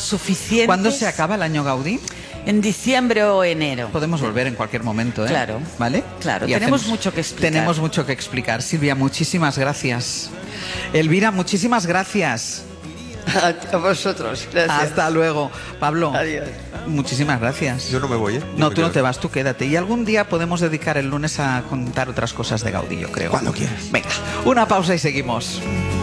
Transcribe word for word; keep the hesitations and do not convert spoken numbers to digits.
suficientes. ¿Cuándo se acaba el año Gaudí? En diciembre o enero. Podemos volver en cualquier momento, ¿eh? Claro. ¿Vale? Claro, Y tenemos hacemos- mucho que explicar. Tenemos mucho que explicar. Silvia, muchísimas gracias. Elvira, muchísimas gracias. A vosotros, gracias. Hasta luego. Pablo, Adiós. muchísimas gracias. Yo no me voy, ¿eh? Yo No, me tú no quedo. te vas, tú quédate. Y algún día podemos dedicar el lunes a contar otras cosas de Gaudí, yo creo. Cuando quieras. Venga, una pausa y seguimos.